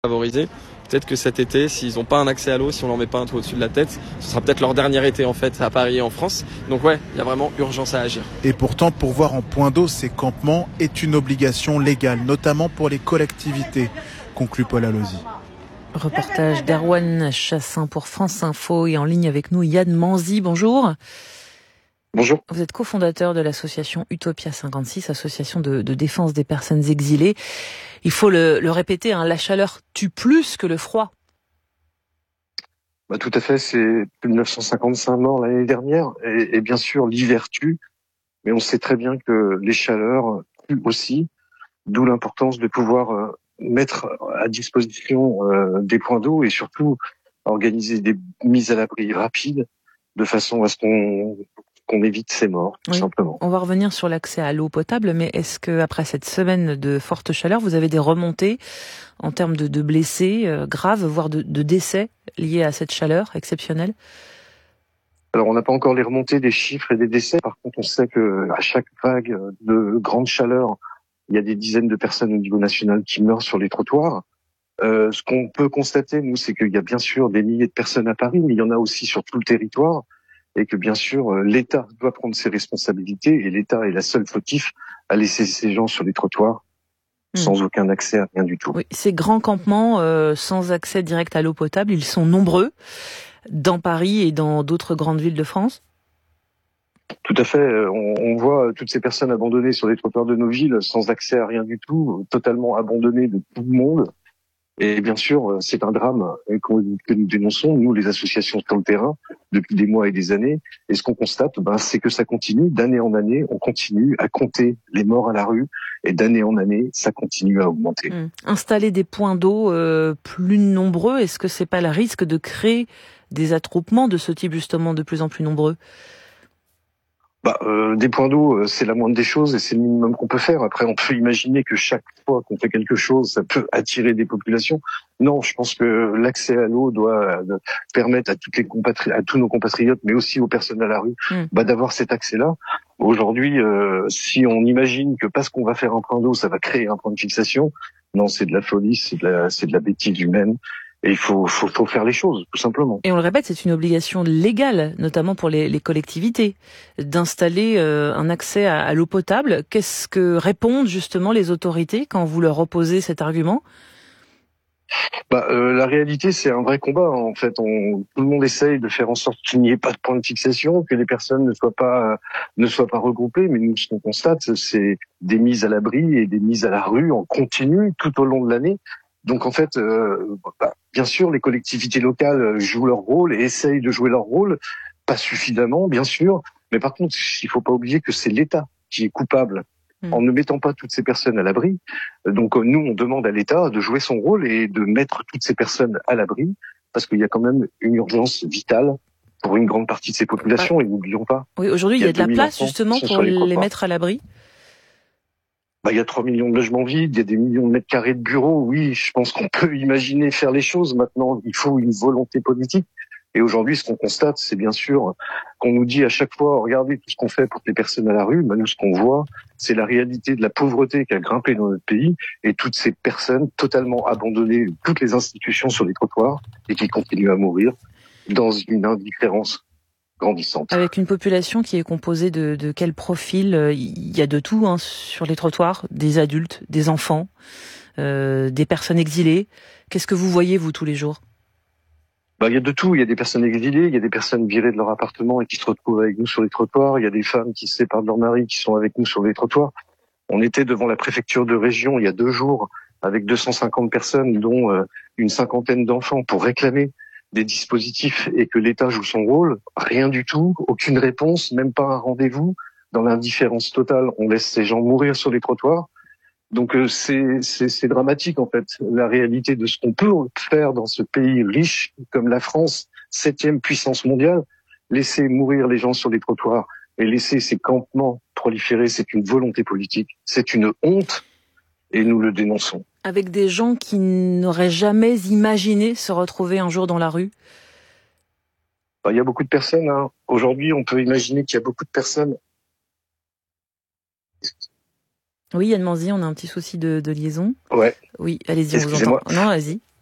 favoriser. Peut-être que cet été, s'ils n'ont pas un accès à l'eau, si on leur met pas un toit au-dessus de la tête, ce sera peut-être leur dernier été en fait à Paris et en France. Donc ouais, il y a vraiment urgence à agir. Et pourtant, pourvoir en point d'eau ces campements est une obligation légale, notamment pour les collectivités, conclut Paul Allozy. Reportage d'Erwan Chassin pour France Info et en ligne avec nous Yann Manzi. Bonjour. Bonjour. Vous êtes cofondateur de l'association Utopia 56, association de défense des personnes exilées. Il faut le répéter, la chaleur tue plus que le froid. Tout à fait, c'est plus de 955 morts l'année dernière et bien sûr l'hiver tue, mais on sait très bien que les chaleurs tuent aussi, d'où l'importance de pouvoir mettre à disposition des points d'eau et surtout organiser des mises à l'abri rapides de façon à ce qu'on évite ces morts, tout simplement. On va revenir sur l'accès à l'eau potable, mais est-ce que après cette semaine de forte chaleur, vous avez des remontées en termes de blessés graves, voire de décès liés à cette chaleur exceptionnelle? Alors, on n'a pas encore les remontées des chiffres et des décès. Par contre, on sait que à chaque vague de grande chaleur, il y a des dizaines de personnes au niveau national qui meurent sur les trottoirs. Ce qu'on peut constater, nous, c'est qu'il y a bien sûr des milliers de personnes à Paris, mais il y en a aussi sur tout le territoire. Et que bien sûr, l'État doit prendre ses responsabilités et l'État est la seule fautif à laisser ces gens sur les trottoirs sans aucun accès à rien du tout. Oui, ces grands campements sans accès direct à l'eau potable, ils sont nombreux dans Paris et dans d'autres grandes villes de France? Tout à fait. On voit toutes ces personnes abandonnées sur les trottoirs de nos villes sans accès à rien du tout, totalement abandonnées de tout le monde. Et bien sûr, c'est un drame que nous dénonçons, nous, les associations sur le terrain, depuis des mois et des années. Et ce qu'on constate, c'est que ça continue. D'année en année, on continue à compter les morts à la rue. Et d'année en année, ça continue à augmenter. Installer des points d'eau plus nombreux, est-ce que c'est pas le risque de créer des attroupements de ce type, justement, de plus en plus nombreux? Des points d'eau, c'est la moindre des choses et c'est le minimum qu'on peut faire. Après, on peut imaginer que chaque fois qu'on fait quelque chose, ça peut attirer des populations. Non, je pense que l'accès à l'eau doit permettre à à tous nos compatriotes, mais aussi aux personnes à la rue, d'avoir cet accès-là. Aujourd'hui, si on imagine que parce qu'on va faire un point d'eau, ça va créer un point de fixation, non, c'est de la folie, c'est de la bêtise humaine. Et il faut faire les choses, tout simplement. Et on le répète, c'est une obligation légale, notamment pour les collectivités, d'installer un accès à l'eau potable. Qu'est-ce que répondent justement les autorités quand vous leur opposez cet argument? La réalité, c'est un vrai combat. En fait, tout le monde essaye de faire en sorte qu'il n'y ait pas de point de fixation, que les personnes ne soient pas regroupées. Mais nous, ce qu'on constate, c'est des mises à l'abri et des mises à la rue en continu tout au long de l'année. Donc en fait, bien sûr, les collectivités locales jouent leur rôle et essayent de jouer leur rôle, pas suffisamment, bien sûr. Mais par contre, il faut pas oublier que c'est l'État qui est coupable en ne mettant pas toutes ces personnes à l'abri. Donc nous, on demande à l'État de jouer son rôle et de mettre toutes ces personnes à l'abri, parce qu'il y a quand même une urgence vitale pour une grande partie de ces populations, et n'oublions pas. Oui, aujourd'hui, il y a de la place justement pour les mettre à l'abri. Il y a 3 millions de logements vides, il y a des millions de mètres carrés de bureaux. Oui, je pense qu'on peut imaginer faire les choses. Maintenant, il faut une volonté politique. Et aujourd'hui, ce qu'on constate, c'est bien sûr qu'on nous dit à chaque fois, regardez tout ce qu'on fait pour les personnes à la rue. Nous, ce qu'on voit, c'est la réalité de la pauvreté qui a grimpé dans notre pays et toutes ces personnes totalement abandonnées, toutes les institutions sur les trottoirs et qui continuent à mourir dans une indifférence grandissante. Avec une population qui est composée de quel profil? Il y a de tout sur les trottoirs, des adultes, des enfants, des personnes exilées. Qu'est-ce que vous voyez, vous, tous les jours? Il y a de tout. Il y a des personnes exilées, il y a des personnes virées de leur appartement et qui se retrouvent avec nous sur les trottoirs. Il y a des femmes qui se séparent de leur mari qui sont avec nous sur les trottoirs. On était devant la préfecture de région il y a 2 jours avec 250 personnes, dont une cinquantaine d'enfants, pour réclamer des dispositifs et que l'État joue son rôle. Rien du tout, aucune réponse, même pas un rendez-vous. Dans l'indifférence totale, on laisse ces gens mourir sur les trottoirs. Donc c'est dramatique en fait, la réalité de ce qu'on peut faire dans ce pays riche comme la France, 7e puissance mondiale. Laisser mourir les gens sur les trottoirs et laisser ces campements proliférer, c'est une volonté politique, c'est une honte et nous le dénonçons. Avec des gens qui n'auraient jamais imaginé se retrouver un jour dans la rue? Il y a beaucoup de personnes. Aujourd'hui, on peut imaginer qu'il y a beaucoup de personnes. Oui, Yann Manzi, on a un petit souci de liaison. Ouais. Oui, allez-y, on vous entend. Non, allez-y.